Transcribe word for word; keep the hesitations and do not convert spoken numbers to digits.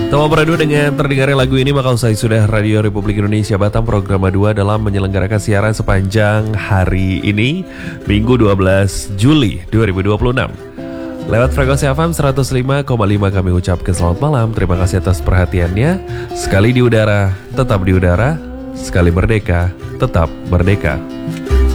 Teman beradu dengan terdengarnya lagu ini maka usai sudah Radio Republik Indonesia Batam program dua dalam menyelenggarakan siaran sepanjang hari ini Minggu dua belas Juli dua ribu dua puluh enam. Lewat frekuensi F M seratus lima koma lima kami ucapkan selamat malam. Terima kasih atas perhatiannya. Sekali di udara, tetap di udara. Sekali merdeka, tetap merdeka.